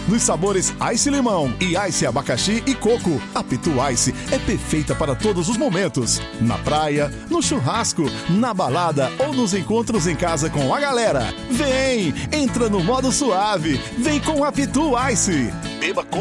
nos sabores Ice Limão e Ice Abacaxi e Coco. A Pitu Ice é perfeita para todos os momentos. Na praia, no churrasco, na balada ou nos encontros em casa com a galera. Vem! Entra no modo suave. Vem com a Pitu Ice. Beba com